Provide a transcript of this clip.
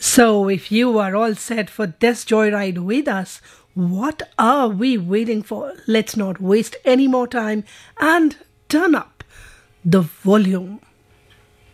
So, if you are all set for this joyride with us, what are we waiting for? Let's not waste any more time and turn up the volume.